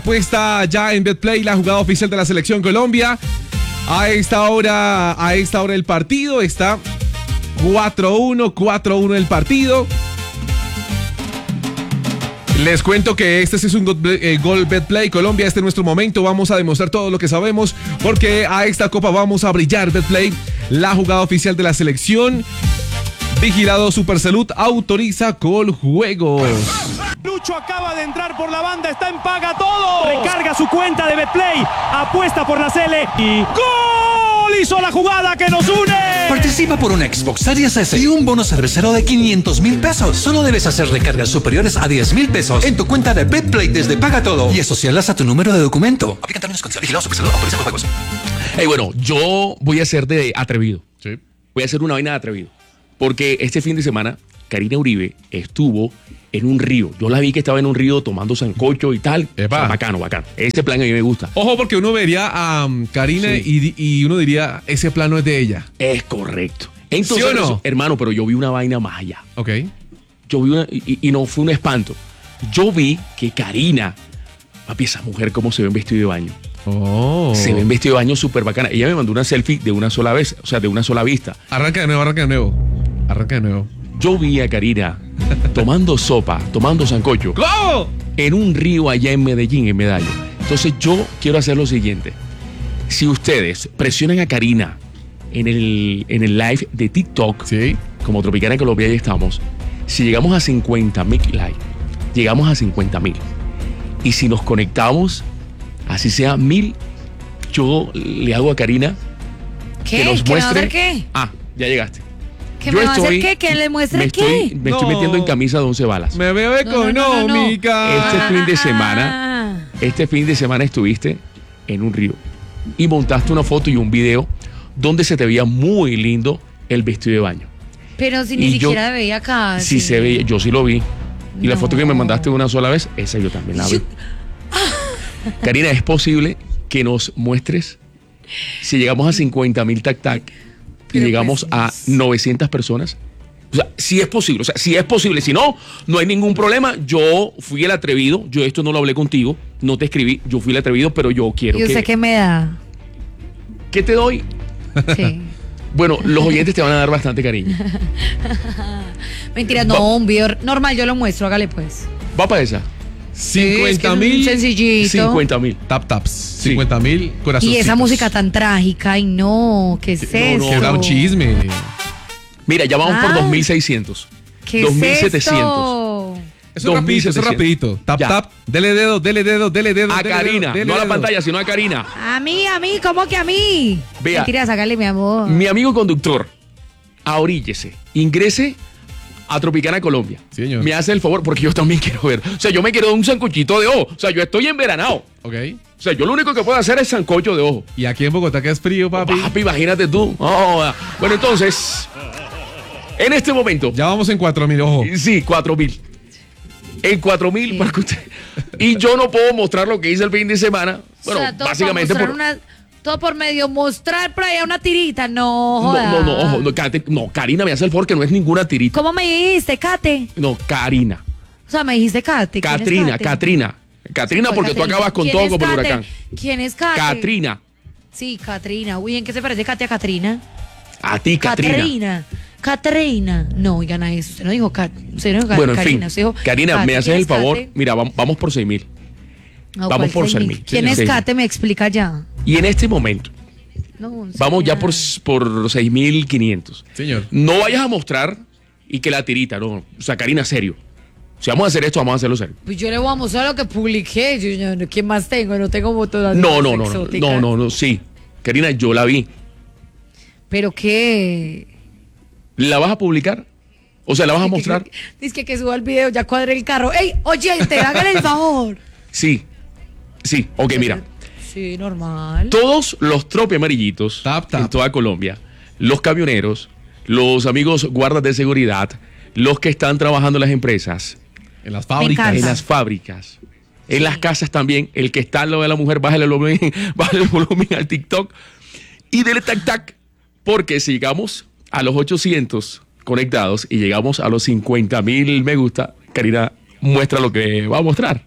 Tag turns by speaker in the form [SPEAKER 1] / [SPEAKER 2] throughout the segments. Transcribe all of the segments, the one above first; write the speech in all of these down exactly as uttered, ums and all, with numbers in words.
[SPEAKER 1] Puesta ya en Betplay la jugada oficial de la Selección Colombia. A esta hora, a esta hora el partido está cuatro uno, cuatro uno el partido. Les cuento que este es un gol, eh, gol Betplay Colombia. Este es nuestro momento. Vamos a demostrar todo lo que sabemos porque a esta copa vamos a brillar. Betplay, la jugada oficial de la selección. Vigilado Supersalud autoriza Coljuegos.
[SPEAKER 2] Lucho acaba de entrar por la banda, está en Paga Todo. Recarga su cuenta de Betplay, apuesta por la Cele y ¡gol! Hizo la jugada que nos une.
[SPEAKER 3] Participa por una Xbox Series S y un bono cervecero de quinientos mil pesos. Solo debes hacer recargas superiores a diez mil pesos en tu cuenta de Betplay desde Paga Todo y asociarlas a tu número de documento. Aplican términos y condiciones. Vigilado Supersalud autoriza Coljuegos.
[SPEAKER 4] Hey, bueno, yo voy a ser de atrevido.
[SPEAKER 1] Sí.
[SPEAKER 4] Voy a hacer una vaina de atrevido. Porque este fin de semana, Karina Uribe estuvo en un río. Yo la vi que estaba en un río tomando sancocho y tal. O sea, bacano, bacano. Ese plan a mí me gusta.
[SPEAKER 1] Ojo, porque uno vería a um, Karina sí. y, y uno diría, ese plano es de ella.
[SPEAKER 4] Es correcto. Entonces,
[SPEAKER 1] ¿sí o no?
[SPEAKER 4] Hermano, pero yo vi una vaina más allá.
[SPEAKER 1] Ok.
[SPEAKER 4] Yo vi una, y, y no fue un espanto. Yo vi que Karina, papi, esa mujer cómo se ve en vestido de baño.
[SPEAKER 1] Oh.
[SPEAKER 4] Se ve en vestido de baño súper bacana. Ella me mandó una selfie de una sola vez, o sea, de una sola vista.
[SPEAKER 1] Arranca de nuevo, arranca de nuevo. Arranca de nuevo.
[SPEAKER 4] Yo vi a Karina tomando sopa, tomando sancocho.
[SPEAKER 1] ¿Cómo?
[SPEAKER 4] En un río allá en Medellín, en Medallo. Entonces yo quiero hacer lo siguiente. Si ustedes presionan a Karina en el, en el live de TikTok,
[SPEAKER 1] sí.
[SPEAKER 4] como Tropicana Colombia, ahí estamos. Si llegamos a cincuenta mil likes, llegamos a cincuenta mil. Y si nos conectamos, así sea mil, yo le hago a Karina
[SPEAKER 5] ¿Qué?
[SPEAKER 4] que nos
[SPEAKER 5] ¿Qué
[SPEAKER 4] muestre.
[SPEAKER 5] va a hacer qué?
[SPEAKER 4] Ah, ya llegaste.
[SPEAKER 5] ¿Qué
[SPEAKER 4] Yo
[SPEAKER 5] me va a hacer
[SPEAKER 4] estoy-
[SPEAKER 5] qué? ¿Que le muestre
[SPEAKER 4] me
[SPEAKER 5] qué?
[SPEAKER 4] Estoy, me
[SPEAKER 1] No.
[SPEAKER 4] estoy metiendo en camisa de once balas.
[SPEAKER 1] Me veo
[SPEAKER 5] No, no, no, no, no.
[SPEAKER 1] económica.
[SPEAKER 4] Este fin de semana, este fin de semana estuviste en un río y montaste una foto y un video donde se te veía muy lindo el vestido de baño.
[SPEAKER 5] Pero si ni
[SPEAKER 4] Y yo-
[SPEAKER 5] siquiera veía acá.
[SPEAKER 4] Sí se veía, yo sí lo vi. Y la
[SPEAKER 5] No.
[SPEAKER 4] foto que me mandaste una sola vez, esa yo también la vi.
[SPEAKER 5] Yo-
[SPEAKER 4] Karina, ¿es posible que nos muestres si llegamos a cincuenta mil tac tac y
[SPEAKER 5] Pero
[SPEAKER 4] llegamos
[SPEAKER 5] pues,
[SPEAKER 4] a novecientas personas? O sea, si es posible, o sea, si es posible, si no, no hay ningún problema. Yo fui el atrevido, yo esto no lo hablé contigo, no te escribí, yo fui el atrevido, pero yo quiero
[SPEAKER 5] ¿Y usted
[SPEAKER 4] que...
[SPEAKER 5] qué me da?
[SPEAKER 4] ¿Qué te doy?
[SPEAKER 5] Sí.
[SPEAKER 4] Bueno, los oyentes te van a dar bastante cariño.
[SPEAKER 5] Mentira, no, un video normal, yo lo muestro, hágale pues.
[SPEAKER 4] Va para esa.
[SPEAKER 1] cincuenta
[SPEAKER 5] Es
[SPEAKER 1] mil.
[SPEAKER 5] sencillito.
[SPEAKER 4] cincuenta mil.
[SPEAKER 1] Tap taps.
[SPEAKER 4] Sí.
[SPEAKER 1] cincuenta mil corazoncitos.
[SPEAKER 5] Y esa música tan trágica, ay no, ¿qué es
[SPEAKER 4] No, no,
[SPEAKER 5] eso?
[SPEAKER 1] Que da un chisme.
[SPEAKER 4] Mira, ya vamos por
[SPEAKER 5] Ah.
[SPEAKER 4] dos mil seiscientos.
[SPEAKER 5] ¿Qué es
[SPEAKER 4] dos mil setecientos.
[SPEAKER 5] esto?
[SPEAKER 1] Eso es rapidito, eso es rapidito. Tap,
[SPEAKER 4] Ya.
[SPEAKER 1] tap. Dele dedo, dele dedo, dele dedo.
[SPEAKER 4] A
[SPEAKER 1] dele
[SPEAKER 4] Karina,
[SPEAKER 1] dedo, dele
[SPEAKER 4] no a la
[SPEAKER 1] dedo.
[SPEAKER 4] pantalla, sino a Karina.
[SPEAKER 5] A mí, a mí, ¿cómo que a mí?
[SPEAKER 4] Vea.
[SPEAKER 5] Mentira, sácale mi amor.
[SPEAKER 4] Mi amigo conductor, ahoríllese, ingrese a Tropicana Colombia.
[SPEAKER 1] Sí, señor.
[SPEAKER 4] Me hace el favor, porque yo también quiero ver. O sea, yo me quiero dar un sancochito de ojo. O sea, yo estoy enveranado.
[SPEAKER 1] Ok.
[SPEAKER 4] O sea, yo lo único que puedo hacer es sancocho de ojo.
[SPEAKER 1] Y aquí en Bogotá que es frío, papi.
[SPEAKER 4] Papi, imagínate tú. Oh, bueno, entonces, en este momento,
[SPEAKER 1] Ya vamos en cuatro mil, ojo.
[SPEAKER 4] sí, cuatro mil. En cuatro mil,
[SPEAKER 5] Sí.
[SPEAKER 4] para que usted. Y yo no puedo mostrar lo que hice el fin de semana. Bueno,
[SPEAKER 5] O sea, todo
[SPEAKER 4] básicamente
[SPEAKER 5] por,
[SPEAKER 4] por.
[SPEAKER 5] mostrar una- todo por medio mostrar por allá una tirita, no
[SPEAKER 4] No,
[SPEAKER 5] joda.
[SPEAKER 4] no, no, ojo, no, Kate- no, Karina me hace el favor que no es ninguna tirita.
[SPEAKER 5] ¿Cómo me dijiste, Kate?
[SPEAKER 4] No, Karina.
[SPEAKER 5] O sea, me dijiste Kate. ¿Quién es
[SPEAKER 4] Catrina,
[SPEAKER 5] Kate?
[SPEAKER 4] Catrina. Catrina,
[SPEAKER 5] Soy
[SPEAKER 4] porque tú
[SPEAKER 5] Caterina.
[SPEAKER 4] acabas con
[SPEAKER 5] ¿Quién
[SPEAKER 4] todo
[SPEAKER 5] es
[SPEAKER 4] como el
[SPEAKER 5] Kate?
[SPEAKER 4] huracán.
[SPEAKER 5] ¿Quién es Kate?
[SPEAKER 4] Catrina.
[SPEAKER 5] Sí, Catrina. Uy, ¿en qué se parece Kate a Catrina?
[SPEAKER 4] A ti, Catrina.
[SPEAKER 5] Catrina. Catrina. No, oigan a eso. Usted no dijo Cat. Usted no dijo Cat-
[SPEAKER 4] Bueno, en
[SPEAKER 5] Karina.
[SPEAKER 4] fin.
[SPEAKER 5] Usted dijo
[SPEAKER 4] Karina,
[SPEAKER 5] Kate.
[SPEAKER 4] me haces
[SPEAKER 5] ¿Quién
[SPEAKER 4] el
[SPEAKER 5] es
[SPEAKER 4] favor.
[SPEAKER 5] Kate?
[SPEAKER 4] Mira, vamos, vamos por seis mil.
[SPEAKER 5] No,
[SPEAKER 4] vamos
[SPEAKER 5] ¿cuál
[SPEAKER 4] por
[SPEAKER 5] es
[SPEAKER 4] seis
[SPEAKER 5] el
[SPEAKER 4] mil.
[SPEAKER 5] mil? ¿Quién
[SPEAKER 4] Sí,
[SPEAKER 5] es
[SPEAKER 4] sí.
[SPEAKER 5] Kate? Me explica ya.
[SPEAKER 4] Y en este momento,
[SPEAKER 5] No,
[SPEAKER 4] vamos ya
[SPEAKER 5] señora.
[SPEAKER 4] por, por seis mil quinientos.
[SPEAKER 1] Señor.
[SPEAKER 4] No vayas a mostrar y que la tirita, no. O sea, Karina, serio. Si vamos a hacer esto, vamos a hacerlo serio.
[SPEAKER 5] Pues yo le voy a mostrar lo que publiqué. Yo, yo, no, ¿quién más tengo? No tengo fotos
[SPEAKER 4] No, no, no, no,
[SPEAKER 5] exóticas.
[SPEAKER 4] no, no, no, sí. Karina, yo la vi.
[SPEAKER 5] ¿Pero qué?
[SPEAKER 4] ¿La vas a publicar? O sea, ¿la vas a mostrar?
[SPEAKER 5] Dice que, que suba el video, ya cuadré el carro. ¡Ey, oyente, hágale el favor!
[SPEAKER 4] Sí. Sí, ok, mira.
[SPEAKER 5] Sí, normal.
[SPEAKER 4] Todos los trope amarillitos
[SPEAKER 1] Tap, tap.
[SPEAKER 4] en toda Colombia, los camioneros, los amigos guardas de seguridad, los que están trabajando en las empresas,
[SPEAKER 1] En las
[SPEAKER 5] encanta.
[SPEAKER 1] fábricas.
[SPEAKER 4] en las fábricas, en las casas también, el que está al lado de la mujer, bájale el volumen, bájale el volumen al TikTok y dele tac tac, porque si llegamos a los ochocientos conectados y llegamos a los cincuenta mil me gusta, Karina muestra lo que va a mostrar.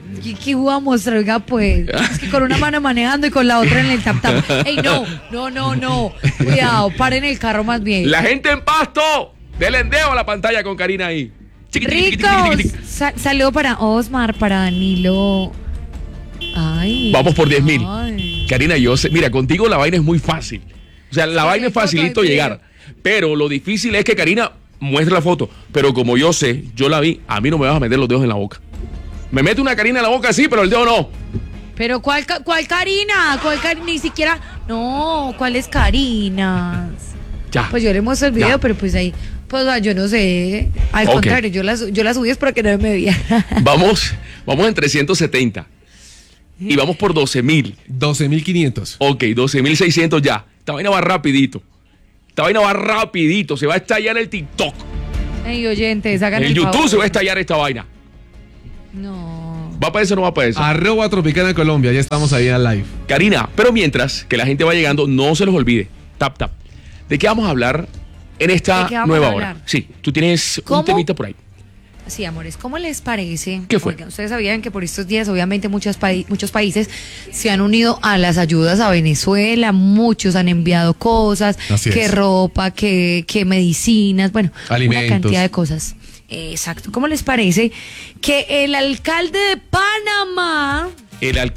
[SPEAKER 5] ¿Qué, qué voy a mostrar? Oiga, pues. Es que con una mano manejando y con la otra en el tap tap. Ey, no, no, no, no. Cuidado, paren el carro más bien.
[SPEAKER 4] La gente en Pasto, denle dedo a la pantalla con Karina ahí. Chiqui, chiqui, chiqui, chiqui, chiqui, chiqui.
[SPEAKER 5] Ricos. Sa- saludo para Osmar, para Danilo. Ay.
[SPEAKER 4] Vamos por diez mil.
[SPEAKER 5] Ay.
[SPEAKER 4] Karina, yo sé, mira, contigo la vaina es muy fácil. O sea, la
[SPEAKER 5] Sí,
[SPEAKER 4] vaina es
[SPEAKER 5] foto,
[SPEAKER 4] facilito
[SPEAKER 5] video.
[SPEAKER 4] llegar. Pero lo difícil es que Karina muestre la foto. Pero como yo sé, yo la vi, a mí no me vas a meter los dedos en la boca. Me mete una Karina en la boca, sí, pero el dedo no.
[SPEAKER 5] Pero ¿cuál, ca- cuál Karina? ¿Cuál Karina? Ni siquiera. No, ¿cuáles Karinas?
[SPEAKER 4] Ya.
[SPEAKER 5] Pues yo le muestro el video,
[SPEAKER 4] Ya.
[SPEAKER 5] pero pues ahí, pues ah, yo no sé. Al
[SPEAKER 4] Ok.
[SPEAKER 5] contrario, yo la, su- yo la subí es para que no me veía.
[SPEAKER 4] Vamos, vamos en trescientos setenta. Y vamos por doce mil.
[SPEAKER 1] doce mil quinientos.
[SPEAKER 4] Ok, doce mil seiscientos ya. Esta vaina va rapidito. Esta vaina va rapidito. Se va a estallar el TikTok.
[SPEAKER 5] Ey, oyentes, hagan
[SPEAKER 4] En
[SPEAKER 5] el
[SPEAKER 4] YouTube
[SPEAKER 5] favor.
[SPEAKER 4] se va a estallar esta vaina.
[SPEAKER 5] No.
[SPEAKER 4] ¿Va para eso o no va para eso?
[SPEAKER 1] Arroba Tropicana Colombia, ya estamos ahí en live.
[SPEAKER 4] Karina, pero mientras que la gente va llegando, no se los olvide. Tap, tap. ¿De qué vamos a hablar en esta
[SPEAKER 5] ¿De qué vamos
[SPEAKER 4] nueva
[SPEAKER 5] a
[SPEAKER 4] hora?
[SPEAKER 5] hablar?
[SPEAKER 4] Sí, tú tienes
[SPEAKER 5] ¿Cómo?
[SPEAKER 4] un temita por ahí.
[SPEAKER 5] Sí, amores, ¿cómo les parece?
[SPEAKER 4] ¿Qué fue?
[SPEAKER 5] Oigan, ustedes sabían que por estos días, obviamente, muchos, pa- muchos países se han unido a las ayudas a Venezuela. Muchos han enviado cosas,
[SPEAKER 1] Así
[SPEAKER 5] que
[SPEAKER 1] es.
[SPEAKER 5] ropa, que, que medicinas, bueno,
[SPEAKER 1] Alimentos.
[SPEAKER 5] una cantidad de cosas. Exacto. ¿Cómo les parece que el alcalde de Panamá
[SPEAKER 4] El